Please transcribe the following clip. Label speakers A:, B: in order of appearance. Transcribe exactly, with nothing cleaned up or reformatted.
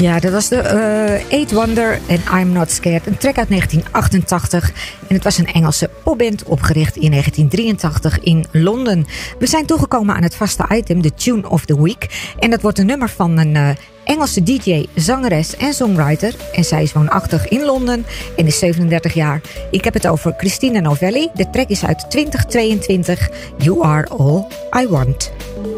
A: Ja, dat was de uh, Eight Wonder en I'm Not Scared. Een track uit negentien achtentachtig. En het was een Engelse popband opgericht in negentien drieëntachtig in Londen. We zijn toegekomen aan het vaste item, de Tune of the Week. En dat wordt een nummer van een uh, Engelse D J, zangeres en songwriter. En zij is woonachtig in Londen en is zevenendertig jaar. Ik heb het over Christina Novelli. De track is uit twintig tweeëntwintig. You Are All I Want.